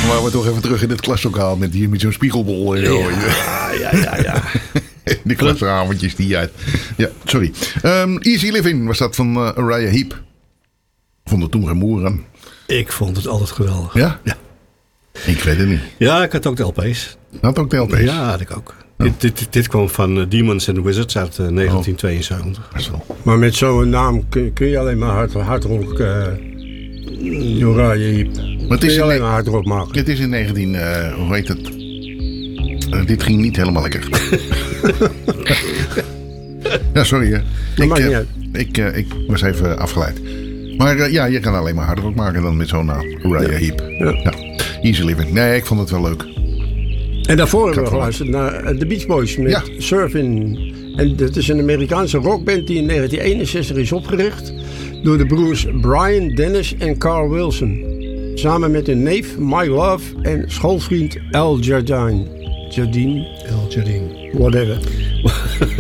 Maar we toch even terug in het klaslokaal met zo'n spiegelbol. En zo. Ja. Die klasavondjes die uit. Ja, sorry. Easy Living was dat van Uriah Heep. Vond het toen geen moer aan. Ik vond het altijd geweldig. Ja? Ja. Ik weet het niet. Ja, ik had ook de LP's. Had ook de LP's? Ja, had ik ook. Oh. Dit kwam van Demons and Wizards uit 1972. Maar met zo'n naam kun je alleen maar hardrock... Uriah Heep. Maar het is alleen maar hardrock maken. Het is in 19... hoe heet het? Dit ging niet helemaal lekker. Ja, sorry. Ik was even afgeleid. Maar je kan alleen maar hardrock maken dan met zo'n naam. Uriah Heep. Ja. Easy Living. Nee, ik vond het wel leuk. En daarvoor hebben we geluisterd naar The Beach Boys met Surfing. En dat is een Amerikaanse rockband die in 1961 is opgericht door de broers Brian, Dennis en Carl Wilson. Samen met hun neef Mike Love en schoolvriend Al Jardine. Whatever.